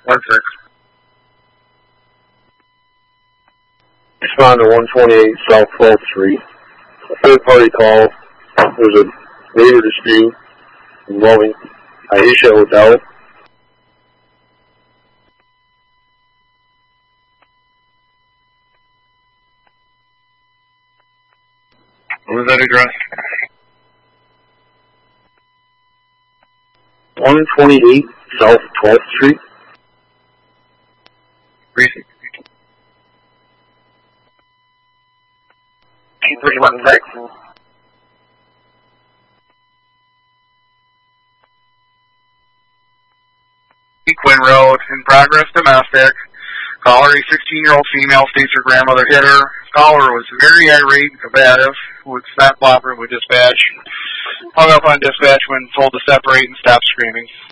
1-6. Respond to 128 South 12th Street. A third-party call. There's a neighbor dispute involving Aisha Hotel. What was that address? 128 South 12th Street. Recent. 231 Quinn Road, in progress, domestic. Caller, a 16-year-old female, states her grandmother hit her. Caller was very irate, combative, would not cooperate with dispatch. Hung up on dispatch when told to separate and stop screaming.